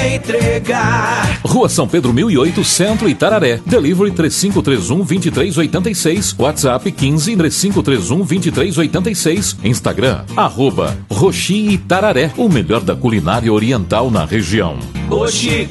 entregar. Rua São Pedro 1008, Centro, Itararé. Delivery 3531-2386. WhatsApp 15 3531-2386. Instagram, @Roxi Itararé. O melhor da culinária oriental na região. Roxi